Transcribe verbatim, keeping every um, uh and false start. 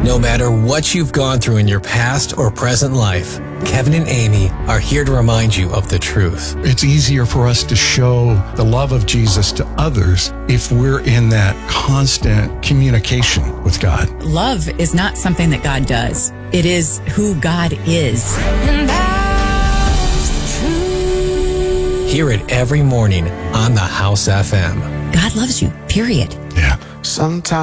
No matter what you've gone through in your past or present life, Kevin and Amy are here to remind you of the truth. It's easier for us to show the love of Jesus to others if we're in that constant communication with God. Love is not something that God does. It is who God is. And that's the truth. Hear it every morning on the House F M. God loves you, period. Yeah. Sometimes